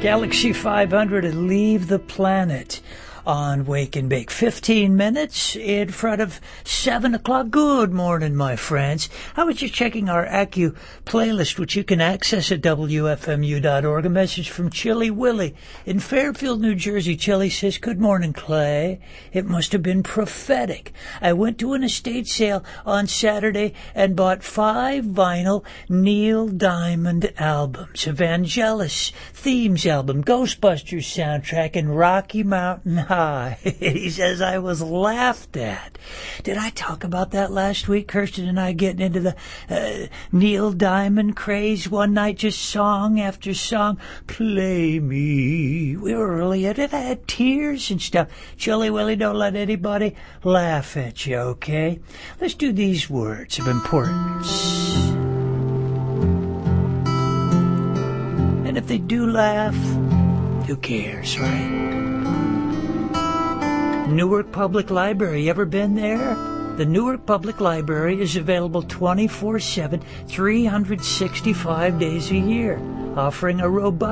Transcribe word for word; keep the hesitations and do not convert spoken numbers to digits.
Galaxy five hundred and Leave the Planet on Wake and Bake. fifteen minutes in front of seven o'clock. Good morning, my friends. I was just checking our Accu playlist, which you can access at W F M U dot org. A message from Chilly Willie in Fairfield, New Jersey. Chilly says, good morning, Clay. It must have been prophetic. I went to an estate sale on Saturday and bought five vinyl Neil Diamond albums. Evangelis Themes album, Ghostbusters soundtrack, and Rocky Mountain High. He says, I was laughed at. Did I talk about that last week? Kirsten and I getting into the uh, Neil Diamond craze one night, just song after song. Play me. We were really at it. I had tears and stuff. Chilly Willy, don't let anybody laugh at you, okay? Let's do these words of importance. And if they do laugh, who cares, right? Newark Public Library. You ever been there? The Newark Public Library is available twenty-four seven, three hundred sixty-five days a year, offering a robust